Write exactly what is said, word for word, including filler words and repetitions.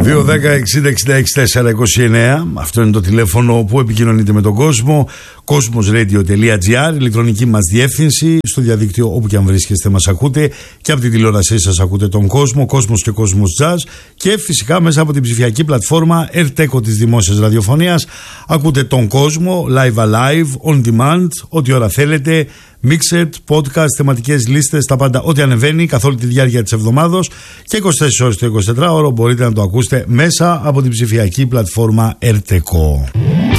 δύο δέκα εξήντα εξήντα έξι τετρακόσια είκοσι εννέα. Αυτό είναι το τηλέφωνο που επικοινωνείτε με τον κόσμο. Cosmos Radio τελεία gr, ηλεκτρονική μας διεύθυνση. Στο διαδίκτυο, όπου και αν βρίσκεστε, μας ακούτε. Και από την τηλεόρασή σας ακούτε τον κόσμο, Cosmos και Cosmos Jazz. Και φυσικά μέσα από την ψηφιακή πλατφόρμα Erteco της δημόσιας ραδιοφωνίας ακούτε τον κόσμο live alive, on demand, ό,τι ώρα θέλετε. Mixed, podcast, θεματικές λίστες, τα πάντα, ό,τι ανεβαίνει καθ' όλη τη διάρκεια της εβδομάδος και είκοσι τέσσερις ώρες το εικοσιτετράωρο μπορείτε να το ακούσετε μέσα από την ψηφιακή πλατφόρμα Erteco.